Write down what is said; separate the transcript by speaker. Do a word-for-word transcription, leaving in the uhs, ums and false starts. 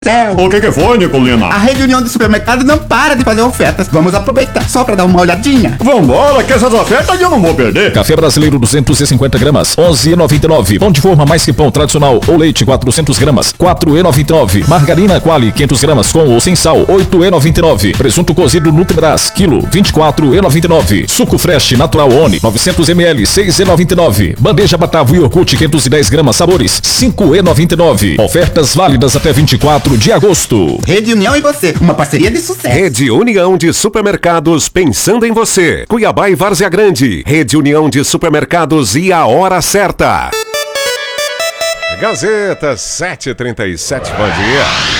Speaker 1: Céu.
Speaker 2: O que que foi, Nicolina?
Speaker 1: A Rede União de Supermercados não para de fazer ofertas. Vamos aproveitar só pra dar uma olhadinha.
Speaker 2: Vambora, que essas ofertas eu não vou perder.
Speaker 3: Café brasileiro duzentos e cinquenta gramas, onze reais e noventa e nove. Pão de forma mais que pão tradicional ou leite quatrocentas gramas, quatro reais e noventa e nove. Margarina Quali quinhentas gramas com ou sem sal, oito reais e noventa e nove. Presunto cozido Nutribras, quilo, vinte e quatro reais e noventa e nove. Suco Fresh Natural Oni, novecentos mililitros, seis reais e noventa e nove. Bandeja Batavo Iogurte quinhentas e dez gramas sabores, cinco reais e noventa e nove. Ofertas válidas até vinte e quatro de agosto.
Speaker 1: Rede União e você, uma parceria de sucesso.
Speaker 4: Rede União de Supermercados, pensando em você. Cuiabá e Várzea Grande. Rede União de Supermercados e a hora certa.
Speaker 5: Gazeta sete e trinta e sete, bom dia.